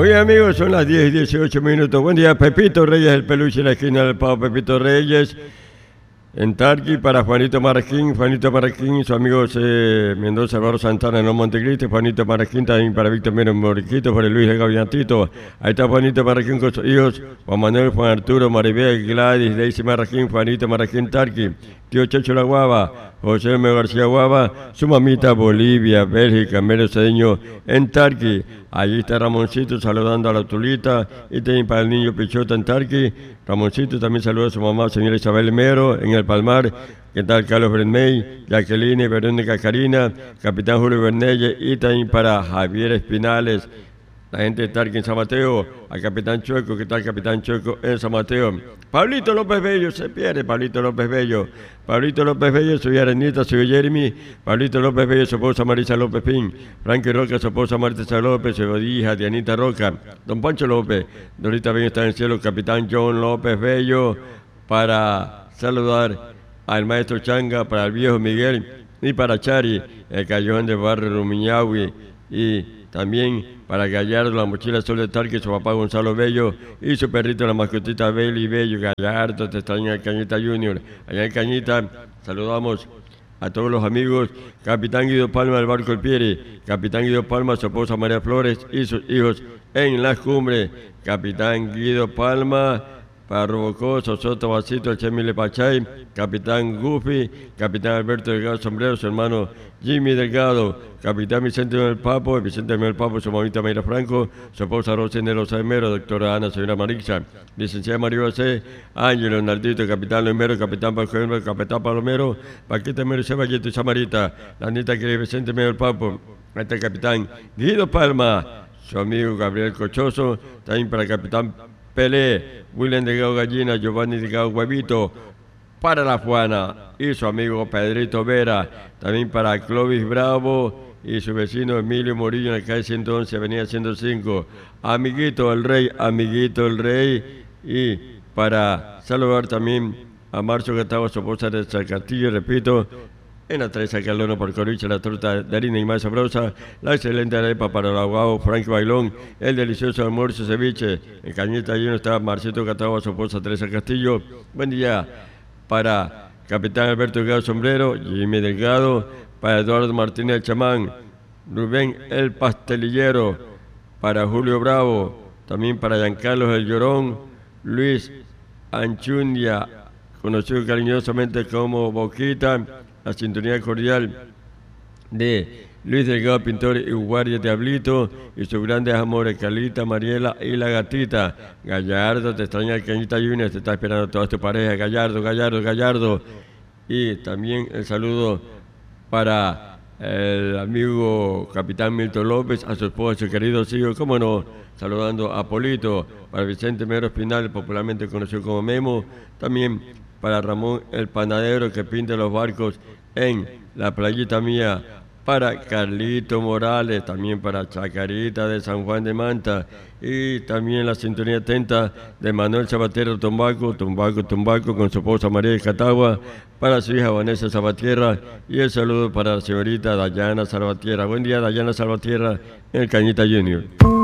Muy bien, amigos, son las 10:18. Buen día, Pepito Reyes, el peluche en la esquina del pavo Pepito Reyes. En Tarqui para Juanito Marquín, su amigo Mendoza, Álvaro Santana, en Montecristi, Juanito Marquín, también para Víctor Mero Moriquito, por el Luis de Gaviantito. Ahí está Juanito Marquín con sus hijos, Juan Manuel, Juan Arturo, Maribel, Gladys, Daisy Marquín, Juanito Marquín, Tarqui, tío Checho La Guava, José M. García Guava, su mamita Bolivia, Bélgica, Mero Cedeño, en Tarqui. Allí está Ramoncito saludando a la Tulita, y también para el niño Pichota en Tarqui. Ramoncito también saluda a su mamá, señora Isabel Mero, en el Palmar. ¿Qué tal Carlos Brenmey, Jacqueline, Verónica Karina, Capitán Julio Bernelle, y también para Javier Espinales, la gente de Tarqui en San Mateo, a Capitán Chueco, ¿qué tal Capitán Chueco en San Mateo? Pablito López Bello, se pierde Pablito López Bello. Pablito López Bello, soy Arenita, soy Jeremy. Pablito López Bello, su esposa Marisa López Pin. Frankie Roca, su esposa Marta López, su hija Dianita Roca. Don Pancho López, Dorita Bello está en el cielo. Capitán John López Bello, para saludar al maestro Changa, para el viejo Miguel y para Chari, el callejón de Barrio Rumiñahui, y también para Gallardo, la mochila Sol de Tarqui, su papá Gonzalo Bello y su perrito, la mascotita Beli Bello. Gallardo, te extraña el Cañita Junior. Allá en Cañita saludamos a todos los amigos. Capitán Guido Palma del Barco El Pieri, Capitán Guido Palma, su esposa María Flores y sus hijos en Las Cumbres. Capitán Guido Palma, para Robocoso, Soto Basito, el Chemile Pachay, Capitán Gufi, Capitán Alberto Delgado Sombrero, su hermano Jimmy Delgado, Capitán Vicente del Papo, su mamita Mayra Franco, su esposa Rosenda Rosamero, doctora Ana, señora Marixa, licenciada María José, Ángelo, Nardito, Capitán Lomero, Capitán Paco, Capitán Palomero, Paquita Mero Ceballeto y Samarita, la neta que Vicente Mero del Papo, este Capitán Guido Palma, su amigo Gabriel Cochoso, también para el Capitán Pelé, William Delgado Gallina, Giovanni Delgado Huevito, para la Juana y su amigo Pedrito Vera, también para Clovis Bravo y su vecino Emilio Morillo en la calle 111, avenida 105, amiguito el rey, y para saludar también a Marcio Gatavo, su esposa de San Castillo, repito, en la Teresa Caldono por Coricha, la torta de harina y más sabrosa, la excelente arepa para el abogado Frank Bailón, el delicioso almuerzo ceviche. En Cañita allí está Marcito Catao, su esposa Teresa Castillo. Buen día para Capitán Alberto Delgado Sombrero, Jimmy Delgado, para Eduardo Martínez el Chamán, Rubén el Pastelillero, para Julio Bravo, también para Giancarlos el Llorón, Luis Anchundia, conocido cariñosamente como Boquita, la sintonía cordial de Luis Delgado Pintor y Guardia Diablito y sus grandes amores, Carlita, Mariela y la gatita. Gallardo, te extraña el Cañita Junior, te está esperando toda tu pareja. Gallardo. Y también el saludo para el amigo Capitán Milton López, a su esposo, su querido hijo, cómo no, saludando a Polito, para Vicente Mero Espinal, popularmente conocido como Memo, también para Ramón el panadero que pinta los barcos en la playita mía, para Carlito Morales, también para Chacarita de San Juan de Manta, y también la sintonía atenta de Manuel Sabatierra Tumbaco con su esposa María de Catagua, para su hija Vanessa Salvatierra, y el saludo para la señorita Dayana Salvatierra. Buen día, Dayana Salvatierra, en el Cañita Junior.